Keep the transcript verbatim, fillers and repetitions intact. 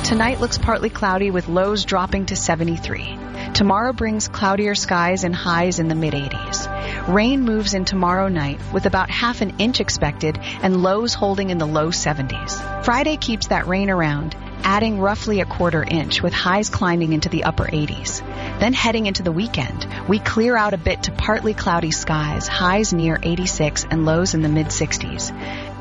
Tonight looks partly cloudy with lows dropping to seventy-three. Tomorrow brings cloudier skies and highs in the mid-eighties. Rain moves in tomorrow night with about half an inch expected and lows holding in the low seventies. Friday keeps that rain around, adding roughly a quarter inch with highs climbing into the upper eighties. Then heading into the weekend, we clear out a bit to partly cloudy skies, highs near eighty-six and lows in the mid-sixties.